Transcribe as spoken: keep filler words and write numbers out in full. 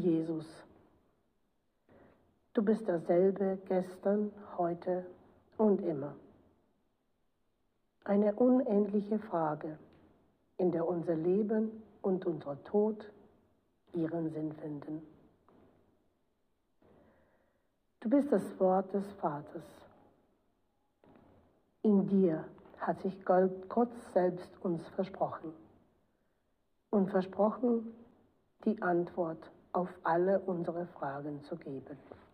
Jesus, du bist derselbe gestern, heute und immer. Eine unendliche Frage, in der unser Leben und unser Tod ihren Sinn finden. Du bist das Wort des Vaters. In dir hat sich Gott selbst uns versprochen und versprochen, die Antwort auf alle unsere Fragen zu geben.